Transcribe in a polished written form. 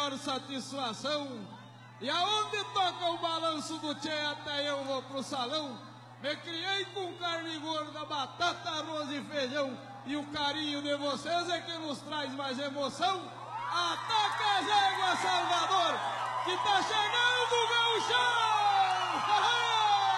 maior satisfação. E aonde toca o balanço do tchê, até eu vou pro salão. Me criei com carne gorda, batata, arroz e feijão. E o carinho de vocês é que nos traz mais emoção. Ataca,